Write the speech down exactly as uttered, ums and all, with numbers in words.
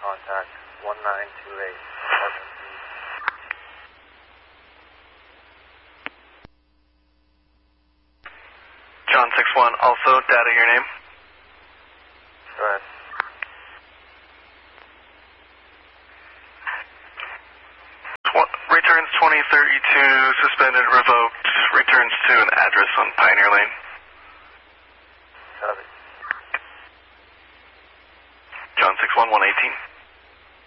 contact one nine two eight. John six one, also data your name. Go ahead. Returns twenty thirty-two, suspended, revoked, returns to an address on Pioneer Lane. Copy. John six one, one eighteen.